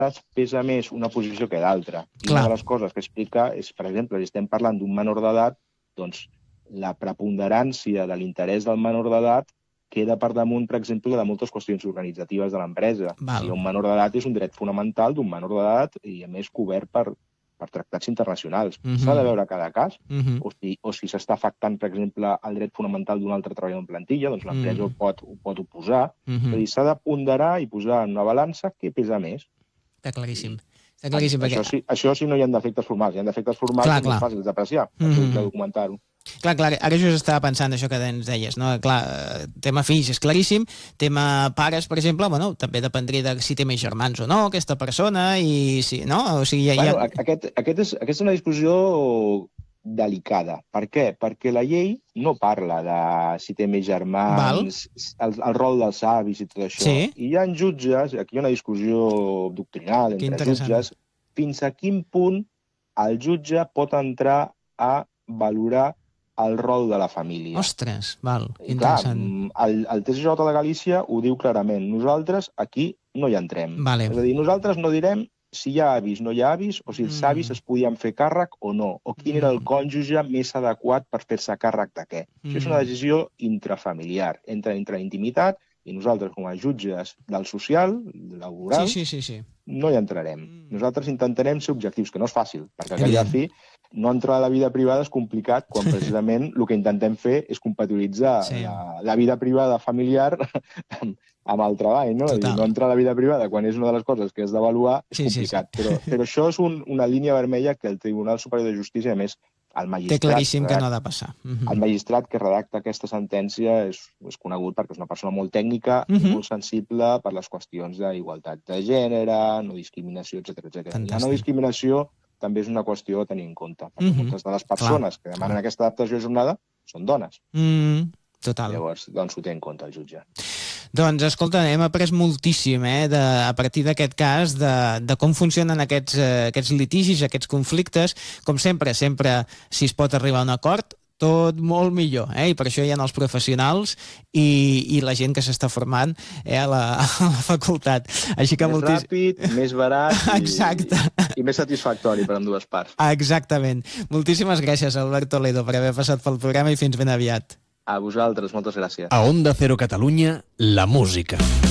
pesa més una posició que l'altra. I una de les coses que explica és, per exemple, si estem parlant d'un menor d'edat, doncs la preponderància de l'interès del menor d'edat queda per damunt, per exemple, de moltes qüestions organitzatives de l'empresa. Si un menor d'edat és un dret fonamental d'un menor d'edat i, a més, cobert per tractats internacionals. S'ha de veure cada cas, o si s'està afectant, per exemple, el dret fonamental d'un altre treballador en plantilla, doncs l'empresa ho pot oposar. És a dir, s'ha de ponderar i posar en una balança què pesa més. Està claríssim. Això sí no hi ha defectes formals. Hi ha defectes formals que no és fàcil d'apreciar, de documentar-ho. Clar, ara just estava pensant això que ens deies, no? Clar, tema fills és claríssim, tema pares, per exemple, bueno, també dependria de si té més germans o no, aquesta persona, i si, no? O sigui, Aquesta és una discussió delicada. Per què? Perquè la llei no parla de si té més germans, el rol dels avis i tot això. I hi ha jutges, aquí hi ha una discussió doctrinal entre jutges, fins a quin punt el jutge pot entrar a valorar el rol de la família. Ostres, interessant. El TSJ de Galícia ho diu clarament. Nosaltres aquí no hi entrem. És a dir, nosaltres no direm si hi ha avis, no hi ha avis, o si els avis es podien fer càrrec o no, o quin era el cònjuge més adequat per fer-se càrrec de què. Això és una decisió intrafamiliar, entra dintre intimitat, i nosaltres, com a jutges del social, laboral, no hi entrarem. Nosaltres intentarem ser objectius, que no és fàcil, perquè al cap i a la fi no entrar a la vida privada és complicat quan precisament el que intentem fer és compatibilitzar la vida privada familiar amb el treball, no? No entrar a la vida privada quan és una de les coses que has d'avaluar és complicat. Però això és una línia vermella que el Tribunal Superior de Justícia, a més, el magistrat... Té claríssim que no ha de passar. El magistrat que redacta aquesta sentència és conegut perquè és una persona molt tècnica, molt sensible per les qüestions d'igualtat de gènere, no discriminació, etc. La no discriminació també és una qüestió a tenir en compte, perquè moltes de les persones que demanen aquesta adaptació de jornada són dones. Total. Llavors, doncs ho té en compte el jutge. Doncs, escolta, hem après moltíssim a partir d'aquest cas de com funcionen aquests litigis, aquests conflictes. Com sempre, si es pot arribar a un acord, tot molt millor, i per això hi ha els professionals i la gent que s'està formant a la facultat. Així que més ràpid, més barat i més satisfactori per ambdues parts. Exactament. Moltíssimes gràcies, Albert Toledo, per haver passat pel programa i fins ben aviat. A vosaltres, moltes gràcies. A Onda Cero Catalunya, la música.